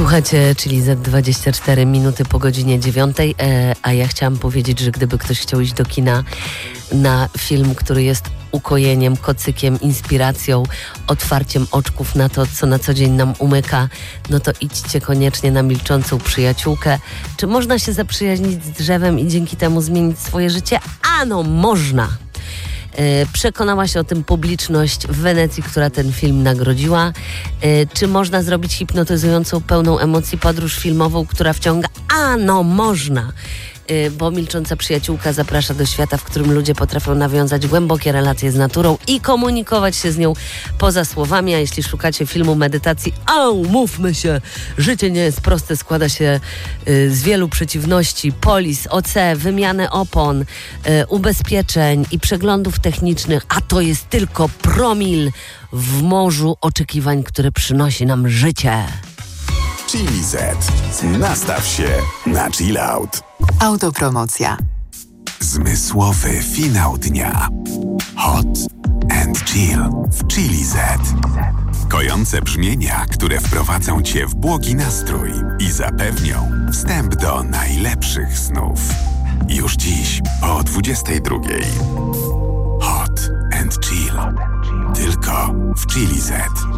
Słuchajcie, czyli za 24 minuty po godzinie 9, a ja chciałam powiedzieć, że gdyby ktoś chciał iść do kina na film, który jest ukojeniem, kocykiem, inspiracją, otwarciem oczków na to, co na co dzień nam umyka, no to idźcie koniecznie na Milczącą przyjaciółkę. Czy można się zaprzyjaźnić z drzewem i dzięki temu zmienić swoje życie? Ano, można! Przekonała się o tym publiczność w Wenecji, która ten film nagrodziła. Czy można zrobić hipnotyzującą, pełną emocji podróż filmową, która wciąga? Ano, można! Bo Milcząca przyjaciółka zaprasza do świata, w którym ludzie potrafią nawiązać głębokie relacje z naturą i komunikować się z nią poza słowami. A jeśli szukacie filmu medytacji, umówmy się, życie nie jest proste, składa się z wielu przeciwności, polis, OC, wymiany opon, ubezpieczeń i przeglądów technicznych, a to jest tylko promil w morzu oczekiwań, które przynosi nam życie. Chili Z. Nastaw się na chill out. Autopromocja. Zmysłowy finał dnia. Hot and chill w Chili Z. Kojące brzmienia, które wprowadzą Cię w błogi nastrój i zapewnią wstęp do najlepszych snów. Już dziś o 22:00. Hot and chill. Tylko w Chili Z.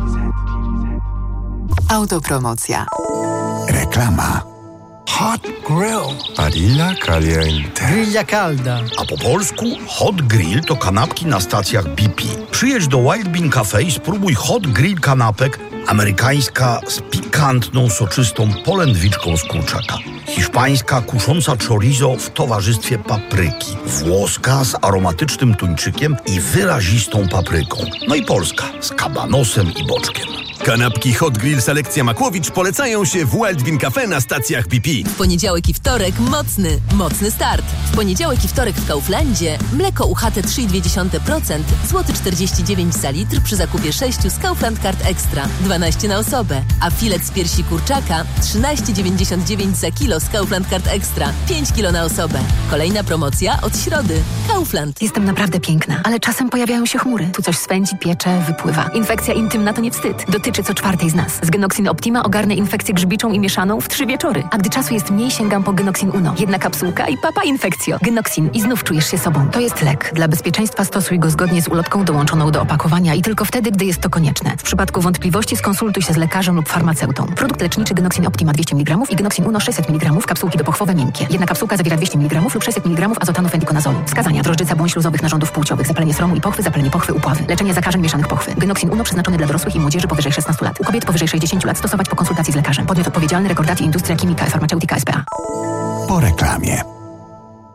Autopromocja. Reklama. Hot Grill. Barilla Caliente. Grilla calda. A po polsku Hot Grill to kanapki na stacjach BP. Przyjedź do Wild Bean Cafe i spróbuj Hot Grill kanapek. Amerykańska z pikantną, soczystą polędwiczką z kurczaka. Hiszpańska kusząca chorizo w towarzystwie papryki. Włoska z aromatycznym tuńczykiem i wyrazistą papryką. No i polska z kabanosem i boczkiem. Kanapki Hot Grill Selekcja Makłowicz polecają się w Wild Bean Cafe na stacjach BP. W poniedziałek i wtorek mocny start. W poniedziałek i wtorek w Kauflandzie mleko UHT 3,2%, złoty 49 za litr przy zakupie 6 z Kaufland Card Extra, 12 na osobę. A filet z piersi kurczaka 13,99 za kilo z Kaufland Card Extra, 5 kilo na osobę. Kolejna promocja od środy. Kaufland. Jestem naprawdę piękna, ale czasem pojawiają się chmury. Tu coś swędzi, piecze, wypływa. Infekcja intymna to nie wstyd. Dotyczy co czwartej z nas. Z Genoxin Optima ogarnę infekcję grzybiczą i mieszaną w 3 wieczory. A gdy czasu jest mniej, sięgam po Genoxin Uno. Jedna kapsułka i papa infekcjo. Genoxin i znów czujesz się sobą. To jest lek. Dla bezpieczeństwa stosuj go zgodnie z ulotką dołączoną do opakowania i tylko wtedy, gdy jest to konieczne. W przypadku wątpliwości skonsultuj się z lekarzem lub farmaceutą. Produkt leczniczy Genoxin Optima 200 mg i Genoxin Uno 600 mg, kapsułki dopochwowe miękkie. Jedna kapsułka zawiera 200 mg lub 600 mg azotanu fendikonazolu. Wskazania: drożdżyca błąd śluzowych narządów płciowych, zapalenie sromu i pochwy, zapalenie pochwy, upławy. Leczenie zakażeń mieszanych pochwy. Genoxin Uno przeznaczony dla dorosłych i młodzieży powyżej 16 lat. U kobiet powyżej 60 lat stosować po konsultacji z lekarzem. Podmiot odpowiedzialny: Recordati Industria Chimica e Farmaceutica S.p.A. Po reklamie.